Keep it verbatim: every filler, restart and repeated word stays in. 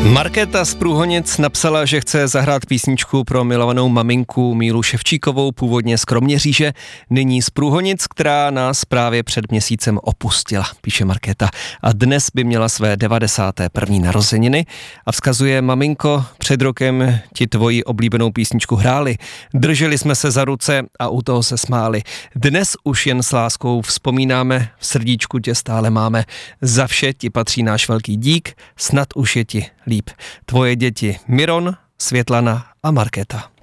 Markéta z Průhonic napsala, že chce zahrát písničku pro milovanou maminku Mílu Ševčíkovou, původně z Kroměříže, nyní z Průhonic, která nás právě před měsícem opustila, píše Markéta. A dnes by měla své devadesáté první narozeniny a vzkazuje: maminko, před rokem ti tvoji oblíbenou písničku hráli, drželi jsme se za ruce a u toho se smáli. Dnes už jen s láskou vzpomínáme, v srdíčku tě stále máme. Za vše ti patří náš velký dík, snad už je ti líp. Tvoje děti Miron, Světlana a Markéta.